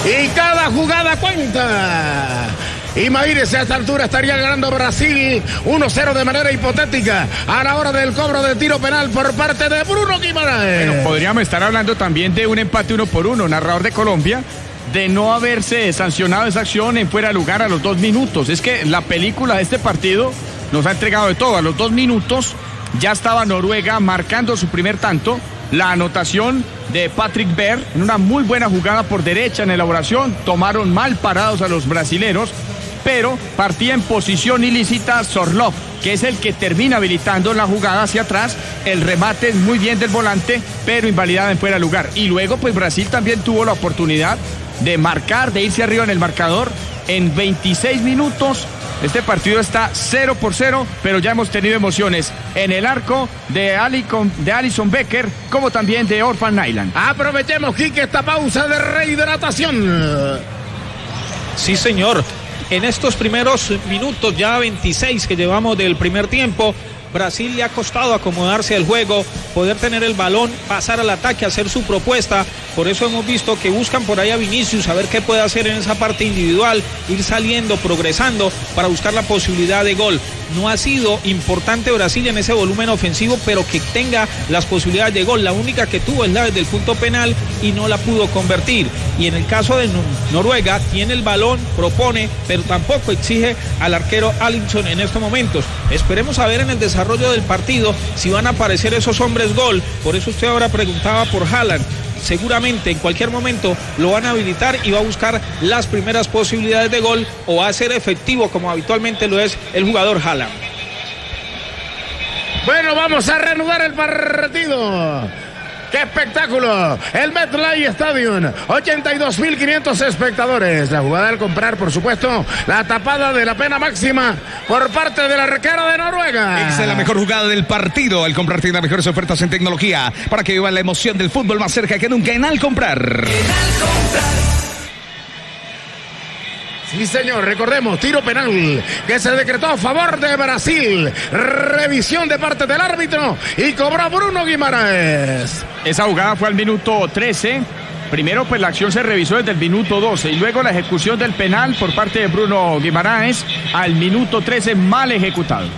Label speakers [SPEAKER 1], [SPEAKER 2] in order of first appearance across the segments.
[SPEAKER 1] y cada jugada cuenta. Imagínese, a esta altura estaría ganando Brasil 1-0 de manera hipotética a la hora del cobro de tiro penal por parte de Bruno Guimaraes.
[SPEAKER 2] Bueno, podríamos estar hablando también de un empate 1-1, narrador de Colombia, de no haberse sancionado esa acción en fuera de lugar a los 2 minutos. Es que la película de este partido nos ha entregado de todo. A los 2 minutos ya estaba Noruega marcando su primer tanto. La anotación de Patrick Berg en una muy buena jugada por derecha en elaboración. Tomaron mal parados a los brasileros, pero partía en posición ilícita Sorloth, que es el que termina habilitando la jugada hacia atrás. El remate es muy bien del volante, pero invalidada en fuera de lugar. Y luego pues Brasil también tuvo la oportunidad de marcar, de irse arriba en el marcador en 26 minutos. Este partido está 0-0, pero ya hemos tenido emociones en el arco de Alisson Becker, como también de Orphan Nyland.
[SPEAKER 1] Aprovechemos, Quique, esta pausa de rehidratación.
[SPEAKER 3] Sí, señor. En estos primeros minutos, ya 26 que llevamos del primer tiempo, Brasil le ha costado acomodarse al juego, poder tener el balón, pasar al ataque, hacer su propuesta. Por eso hemos visto que buscan por ahí a Vinicius, a ver qué puede hacer en esa parte individual, ir saliendo, progresando para buscar la posibilidad de gol. No ha sido importante Brasil en ese volumen ofensivo, pero que tenga las posibilidades de gol. La única que tuvo es la del punto penal y no la pudo convertir. Y en el caso de Noruega, tiene el balón, propone, pero tampoco exige al arquero Alisson en estos momentos. Esperemos a ver en el desarrollo del partido si van a aparecer esos hombres gol. Por eso usted ahora preguntaba por Haaland. Seguramente en cualquier momento lo van a habilitar y va a buscar las primeras posibilidades de gol, o va a ser efectivo como habitualmente lo es el jugador Haaland.
[SPEAKER 1] Bueno, vamos a reanudar el partido. ¡Qué espectáculo! El MetLife Stadium, 82.500 espectadores. La jugada al comprar, por supuesto, la tapada de la pena máxima por parte del arquero de Noruega.
[SPEAKER 4] Esa es la mejor jugada del partido. Al comprar tiene las mejores ofertas en tecnología para que vivan la emoción del fútbol más cerca que nunca en Al Comprar.
[SPEAKER 1] Sí, señor, recordemos, tiro penal que se decretó a favor de Brasil. Revisión de parte del árbitro y cobró Bruno Guimaraes.
[SPEAKER 2] Esa jugada fue al minuto 13. Primero pues la acción se revisó desde el minuto 12 y luego la ejecución del penal por parte de Bruno Guimaraes al minuto 13, mal ejecutado.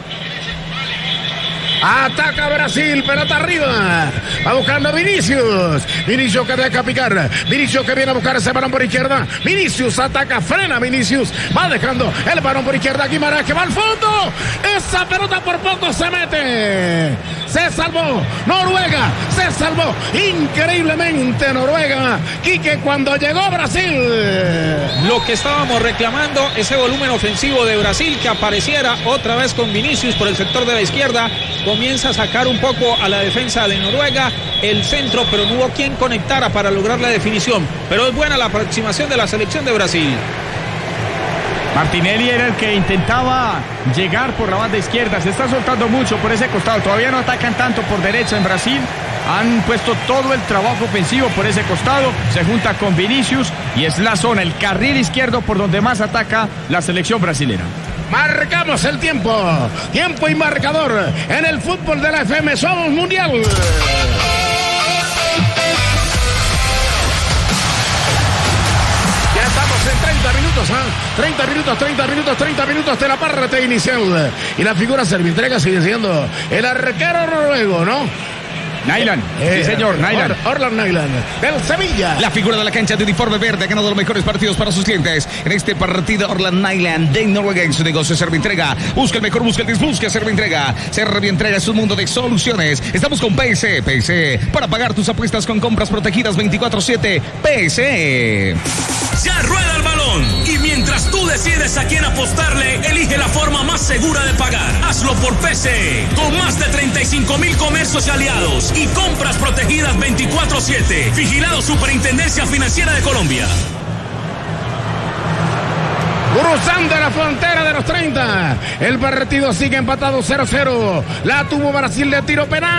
[SPEAKER 1] Ataca Brasil, pelota arriba. Va buscando a Vinicius. Vinicius que deja picar. Vinicius que viene a buscar ese balón por izquierda. Vinicius ataca, frena Vinicius. Va dejando el balón por izquierda. Guimaraes que va al fondo. Esa pelota por poco se mete. Se salvó Noruega. Se salvó increíblemente Noruega. Quique, cuando llegó Brasil.
[SPEAKER 3] Lo que estábamos reclamando, ese volumen ofensivo de Brasil, que apareciera otra vez con Vinicius por el sector de la izquierda. Comienza a sacar un poco a la defensa de Noruega, el centro, pero no hubo quien conectara para lograr la definición. Pero es buena la aproximación de la selección de Brasil.
[SPEAKER 2] Martinelli era el que intentaba llegar por la banda izquierda. Se está soltando mucho por ese costado. Todavía no atacan tanto por derecha en Brasil. Han puesto todo el trabajo ofensivo por ese costado. Se junta con Vinicius y es la zona, el carril izquierdo por donde más ataca la selección brasilera.
[SPEAKER 1] Marcamos el tiempo y marcador en el fútbol de la FM. Somos mundial. Ya estamos en 30 minutos de la parte inicial. Y la figura Servientrega sigue siendo el arquero noruego, ¿no?
[SPEAKER 2] Nyland, sí señor, Nyland.
[SPEAKER 1] Orphan Nyland, del Sevilla.
[SPEAKER 4] La figura de la cancha de uniforme verde ha ganado los mejores partidos para sus clientes. En este partido, Orphan Nyland de Noruega en su negocio Servientrega. Busca el mejor, busca el busca Servientrega. Servientrega es un mundo de soluciones. Estamos con PSE. PSE, para pagar tus apuestas con compras protegidas 24/7. PSE.
[SPEAKER 5] Ya rueda el balón y mientras tú decides a quién apostarle, elige la forma más segura de pagar. Hazlo por PSE, con más de 35,000 comercios y aliados y compras protegidas 24/7. Vigilado Superintendencia Financiera de Colombia.
[SPEAKER 1] Cruzando la frontera de los 30. El partido sigue empatado 0-0. La tuvo Brasil de tiro penal.